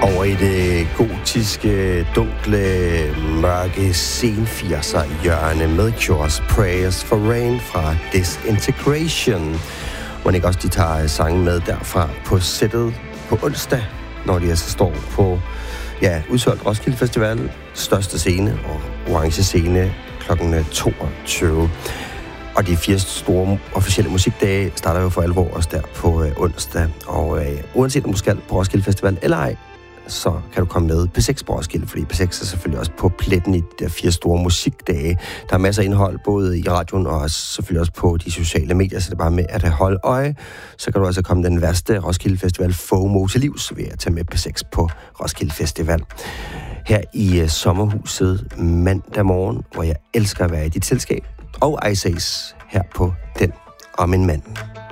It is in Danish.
Over i det gotiske, dunkle, mørke sen-80'er hjørne med Cure's Prayers for Rain fra Disintegration. Hvor ikke også de tager sangen med derfra på sættet på onsdag, når de altså står på udsolgt Roskilde Festival, største scene og orange scene kl. 22. Og de 4 store officielle musikdage starter jo for alvor også der på onsdag. Og uanset om du skal på Roskilde Festival eller ej, så kan du komme med P6 på Roskilde, fordi P6 er selvfølgelig også på pletten i de der 4 store musikdage. Der er masser af indhold, både i radioen og selvfølgelig også på de sociale medier, så det er bare med at holde øje. Så kan du altså komme den værste Roskilde Festival FOMO til livs ved at tage med P6 på Roskilde Festival. Her i sommerhuset mandag morgen, hvor jeg elsker at være i dit selskab, og Ice Ace her på Den om en mand.